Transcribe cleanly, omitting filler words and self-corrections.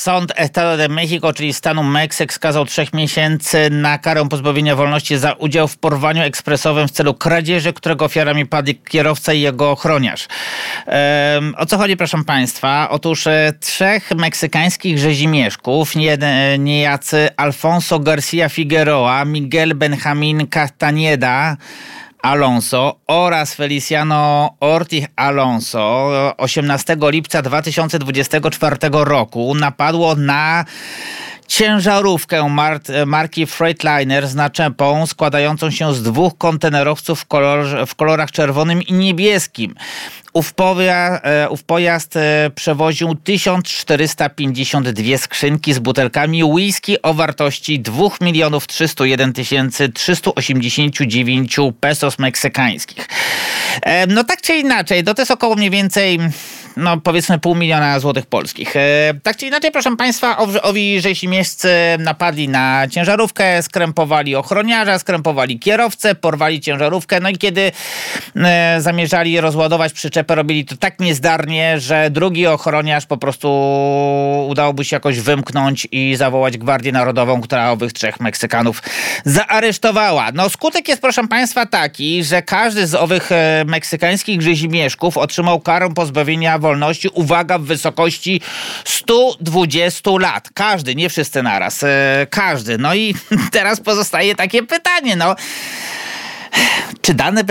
Sąd Estado de México, czyli stanu Meksyk, skazał 3 miesięcy na karę pozbawienia wolności za udział w porwaniu ekspresowym w celu kradzieży, którego ofiarami padli kierowca i jego ochroniarz. O co chodzi, proszę państwa? Otóż 3 meksykańskich rzezimieszków, niejacy Alfonso Garcia Figueroa, Miguel Benjamin Castañeda Alonso oraz Feliciano Ortiz Alonso 18 lipca 2024 roku napadło na ciężarówkę marki Freightliner z naczepą składającą się z 2 kontenerowców w kolorach czerwonym i niebieskim. Ów pojazd przewoził 1452 skrzynki z butelkami whisky o wartości 2 301 389 pesos meksykańskich. No tak czy inaczej, to jest około mniej więcej, no powiedzmy, 500 000 złotych polskich. Tak czy inaczej, proszę państwa, owi rzezimieszcy napadli na ciężarówkę, skrępowali ochroniarza, skrępowali kierowcę, porwali ciężarówkę, no i kiedy zamierzali rozładować przyczepę, robili to tak niezdarnie, że drugi ochroniarz po prostu udałoby się jakoś wymknąć i zawołać Gwardię Narodową, która owych 3 Meksykanów zaaresztowała. No skutek jest, proszę państwa, taki, że każdy z owych meksykańskich rzezimieszków otrzymał karę pozbawienia wolności, uwaga, w wysokości 120 lat. Każdy, nie wszyscy naraz. Każdy. No i teraz pozostaje takie pytanie, no. Czy dane